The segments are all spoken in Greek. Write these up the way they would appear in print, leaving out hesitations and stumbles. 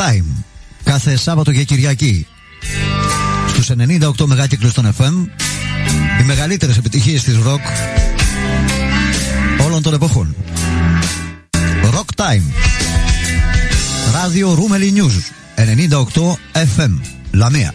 Time κάθε Σάββατο και Κυριακή στους 98 μεγάκυκλους των FM, οι μεγαλύτερες επιτυχίες της rock όλων των εποχών. Rock Time, ράδιο Ρούμελι News 98 FM Λαμία.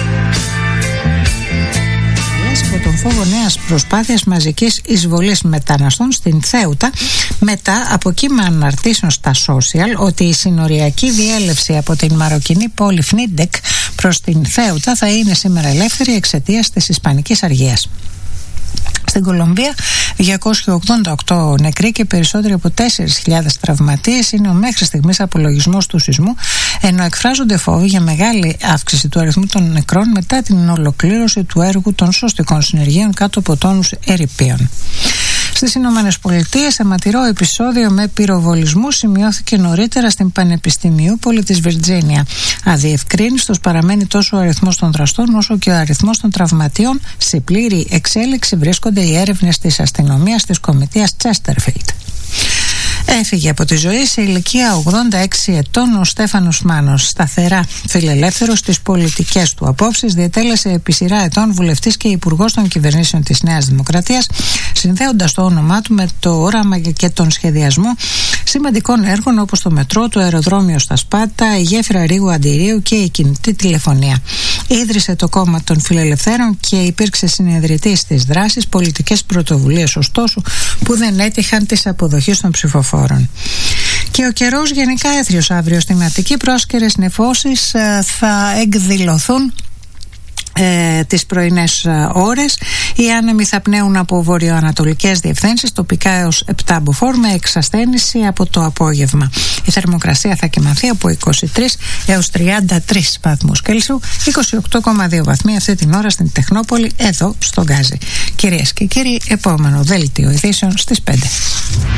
Από τον φόβο νέας προσπάθειας μαζικής εισβολής μεταναστών στην Θέουτα, μετά από κύμα αναρτήσεων στα social ότι η συνοριακή διέλευση από την μαροκινή πόλη Φνίντεκ προς την Θέουτα θα είναι σήμερα ελεύθερη εξαιτίας της Ισπανικής αργίας. Στην Κολομβία 288 νεκροί και περισσότεροι από 4.000 τραυματίες είναι ο μέχρι στιγμής απολογισμός του σεισμού, ενώ εκφράζονται φόβοι για μεγάλη αύξηση του αριθμού των νεκρών μετά την ολοκλήρωση του έργου των σωστικών συνεργείων κάτω από τόνους ερειπίων. Στις Ηνωμένες Πολιτείες, αιματηρό επεισόδιο με πυροβολισμού σημειώθηκε νωρίτερα στην Πανεπιστημιούπολη της Βιρτζίνια. Αδιευκρίνιστος παραμένει τόσο ο αριθμός των δραστών όσο και ο αριθμός των τραυματιών. Σε πλήρη εξέλιξη βρίσκονται οι έρευνες της αστυνομίας της κομιτείας Τσέστερφιλντ. Έφυγε από τη ζωή σε ηλικία 86 ετών ο Στέφανος Μάνος, σταθερά φιλελεύθερος στις πολιτικές του απόψεις, διετέλεσε επί σειρά ετών βουλευτής και υπουργός των κυβερνήσεων της Νέας Δημοκρατίας, συνδέοντας το όνομά του με το όραμα και τον σχεδιασμό σημαντικών έργων όπως το μετρό, το αεροδρόμιο στα Σπάτα, η γέφυρα Ρήγου Αντιρίου και η κινητή τηλεφωνία. Ίδρυσε το κόμμα των Φιλελευθέρων και υπήρξε συνεδριτής της δράσης, πολιτικές πρωτοβουλίες ωστόσο που δεν έτυχαν της αποδοχής των ψηφοφόρων. Και ο καιρός γενικά έθριος αύριο στην Αττική. Πρόσκαιρες νεφώσεις θα εκδηλωθούν τις πρωινές ώρες. Οι άνεμοι θα πνέουν από βορειοανατολικές διευθύνσεις, τοπικά έως 7 μποφόρ, με εξασθένηση από το απόγευμα. Η θερμοκρασία θα κυμανθεί από 23 έως 33 βαθμούς Κέλσιου, 28,2 βαθμοί αυτή την ώρα στην Τεχνόπολη, εδώ στο Γκάζι. Κυρίες και κύριοι, επόμενο δέλτιο ειδήσεων στις 5.